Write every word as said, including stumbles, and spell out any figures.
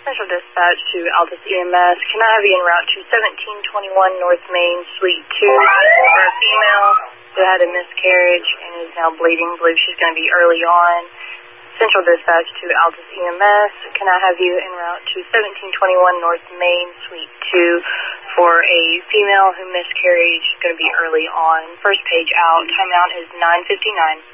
Central Dispatch to Altus E M S. Can I have you en route to seventeen twenty-one North Main, Suite two for a female who had a miscarriage and is now bleeding. I believe she's going to be early on. Central Dispatch to Altus E M S. Can I have you en route to seventeen twenty-one North Main, Suite two for a female who miscarried. She's going to be early on. First page out. Timeout is nine fifty-nine.